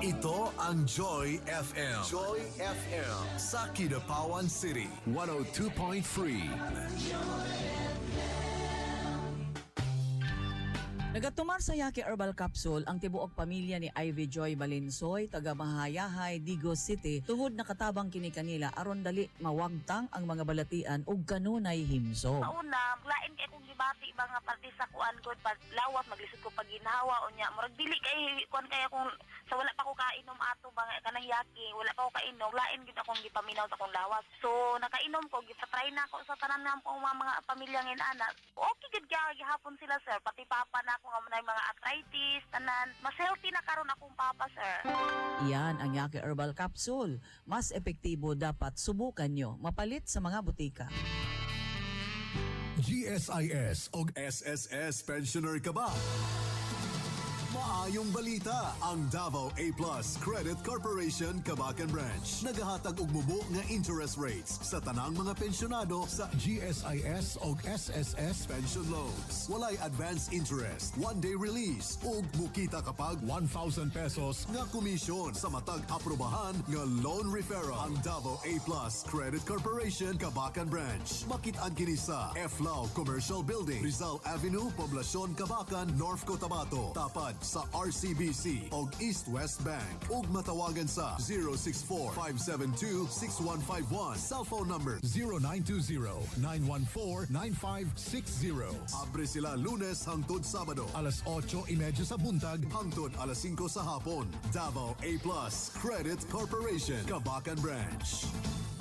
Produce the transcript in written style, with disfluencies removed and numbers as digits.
Ito ang Joy FM. Joy FM sa Kidapawan City. 102.3. Nagatumar sa Yaki Herbal Capsule ang tibuok pamilya ni Ivy Joy Balinsoy, taga Mahayahay, Digos City, tungod nakatabang kini kanila aron dali mawagtang ang mga balatian ug kanunay himso. Una, lain kay kung gibati ba nga parte sa kuan gud pag lawas maglisod ko pag ginhawa unya murag dili kay kuan kay akong sa wala pa ko kainom ato ba nga kanang Yaki, wala pa ko kainom, lain gid akong gipaminaw sa akong lawas. So nakainom ko, gipatry na ako sa tanan ng mga pamilya ngin anak. Okay gid gihapon sila sir, pati papa na ako nga may mga arthritis, tanan. Mas healthy na karon akong papa, sir. Iyan ang Yaki Herbal Capsule. Mas epektibo dapat subukan nyo. Mapalit sa mga butika. GSIS o SSS pensioner ka ba? Maayong balita, ang Davao A+ Credit Corporation Cabacan Branch nagahatag og mubo nga interest rates sa tanang mga pensyonado sa GSIS o SSS pension loans. Walay advance interest, one-day release ug mukita kapag 1,000 pesos nga komisyon sa matag aprobahan nga loan referral. Ang Davao A+ Credit Corporation Cabacan Branch makit-an kini sa FLAW Commercial Building, Rizal Avenue, Poblacion, Cabacan, North Cotabato, tapad sa RCBC og East-West Bank ug matawagan sa 064-572-6151. Cellphone number 0920-914-9560. Abre sila Lunes hangtod Sabado alas 8:30 sa buntag hangtod alas 5 sa hapon. Davao A+ Credit Corporation Cabacan Branch.